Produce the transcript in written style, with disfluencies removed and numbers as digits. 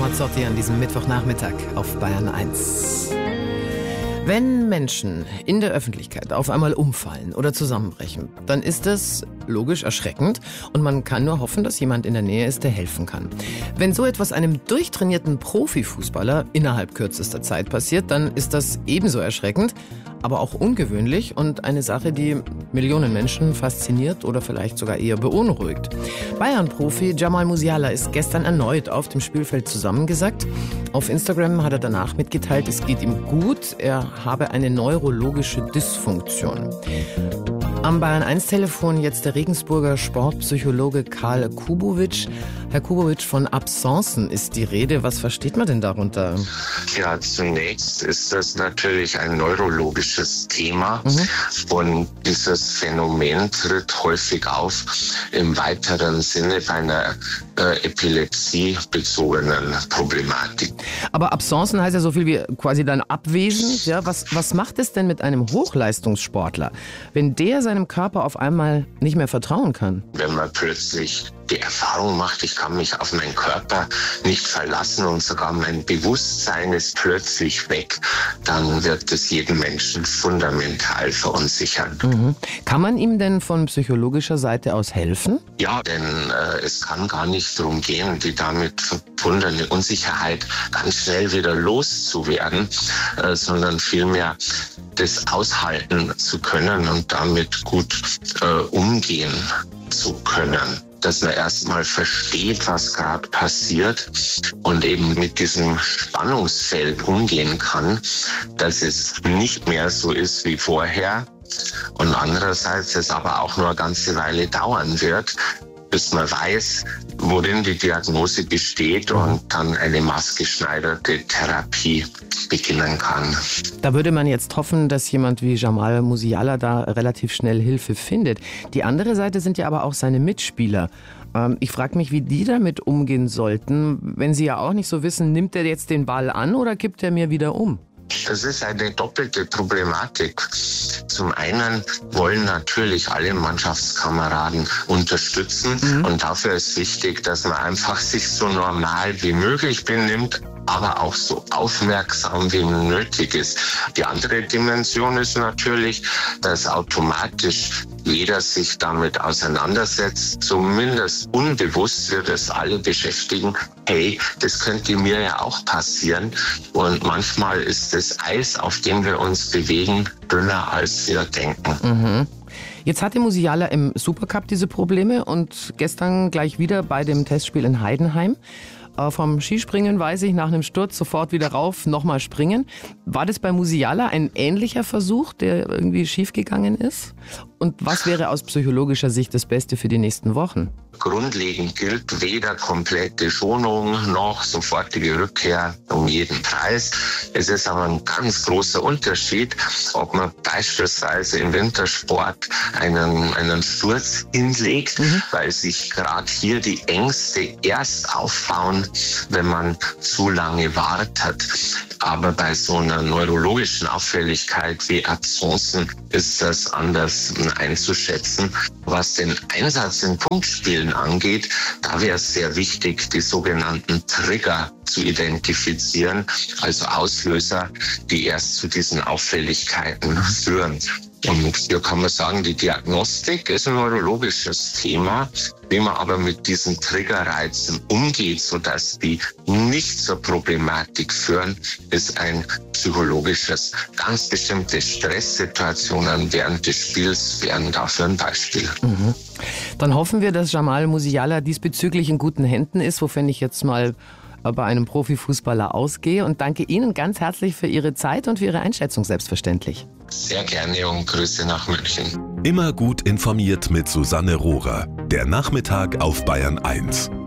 Sportsortie an diesem Mittwochnachmittag auf Bayern 1. Wenn Menschen in der Öffentlichkeit auf einmal umfallen oder zusammenbrechen, dann ist das logisch erschreckend und man kann nur hoffen, dass jemand in der Nähe ist, der helfen kann. Wenn so etwas einem durchtrainierten Profifußballer innerhalb kürzester Zeit passiert, dann ist das ebenso erschreckend, aber auch ungewöhnlich und eine Sache, die Millionen Menschen fasziniert oder vielleicht sogar eher beunruhigt. Bayern-Profi Jamal Musiala ist gestern erneut auf dem Spielfeld zusammengesackt. Auf Instagram hat er danach mitgeteilt, es geht ihm gut, er habe eine neurologische Dysfunktion. Am Bayern-1-Telefon jetzt der Regensburger Sportpsychologe Karl Kubowitsch. Herr Kubowitsch, von Absencen ist die Rede. Was versteht man denn darunter? Ja, zunächst ist das natürlich ein neurologisches Thema. Und dieses Phänomen tritt häufig auf im weiteren Sinne bei einer epilepsiebezogenen Problematik. Aber Absencen heißt ja so viel wie quasi dann abwesend. Ja, was macht es denn mit einem Hochleistungssportler, wenn der seinem Körper auf einmal nicht mehr vertrauen kann? Wenn man plötzlich die Erfahrung macht, ich kann mich auf meinen Körper nicht verlassen und sogar mein Bewusstsein ist plötzlich weg, dann wird es jeden Menschen fundamental verunsichern. Kann man ihm denn von psychologischer Seite aus helfen? Ja, denn es kann gar nicht darum gehen, die damit verbundene Unsicherheit ganz schnell wieder loszuwerden, sondern vielmehr das aushalten zu können und damit gut umgehen zu können. Dass man erstmal versteht, was gerade passiert und eben mit diesem Spannungsfeld umgehen kann, dass es nicht mehr so ist wie vorher und andererseits es aber auch nur eine ganze Weile dauern wird, bis man weiß, worin die Diagnose besteht und dann eine maßgeschneiderte Therapie beginnen kann. Da würde man jetzt hoffen, dass jemand wie Jamal Musiala da relativ schnell Hilfe findet. Die andere Seite sind ja aber auch seine Mitspieler. Ich frage mich, wie die damit umgehen sollten, wenn sie ja auch nicht so wissen, nimmt er jetzt den Ball an oder kippt er mir wieder um? Das ist eine doppelte Problematik. Zum einen wollen natürlich alle Mannschaftskameraden unterstützen und dafür ist wichtig, dass man einfach sich so normal wie möglich benimmt, aber auch so aufmerksam wie nötig ist. Die andere Dimension ist natürlich, dass automatisch jeder sich damit auseinandersetzt, zumindest unbewusst wird es alle beschäftigen, hey, das könnte mir ja auch passieren und manchmal ist das Eis, auf dem wir uns bewegen, dünner als wir denken. Jetzt hatte Musiala im Supercup diese Probleme und gestern gleich wieder bei dem Testspiel in Heidenheim. Vom Skispringen weiß ich, nach einem Sturz sofort wieder rauf, nochmal springen. War das bei Musiala ein ähnlicher Versuch, der irgendwie schiefgegangen ist? Und was wäre aus psychologischer Sicht das Beste für die nächsten Wochen? Grundlegend gilt weder komplette Schonung noch sofortige Rückkehr um jeden Preis. Es ist aber ein ganz großer Unterschied, ob man beispielsweise im Wintersport einen Sturz hinlegt, weil sich gerade hier die Ängste erst aufbauen, wenn man zu lange wartet. Aber bei so einer neurologischen Auffälligkeit wie Absencen ist das anders einzuschätzen. Was den Einsatz in Punktspielen angeht, da wäre es sehr wichtig, die sogenannten Trigger zu identifizieren, also Auslöser, die erst zu diesen Auffälligkeiten führen. Und hier kann man sagen, die Diagnostik ist ein neurologisches Thema, wie man aber mit diesen Triggerreizen umgeht, sodass die nicht zur Problematik führen, ist ein psychologisches. Ganz bestimmte Stresssituationen während des Spiels wären dafür ein Beispiel. Dann hoffen wir, dass Jamal Musiala diesbezüglich in guten Händen ist, wovon ich jetzt mal bei einem Profifußballer ausgehe und danke Ihnen ganz herzlich für Ihre Zeit und für Ihre Einschätzung, selbstverständlich. Sehr gerne und Grüße nach München. Immer gut informiert mit Susanne Rohrer. Der Nachmittag auf Bayern 1.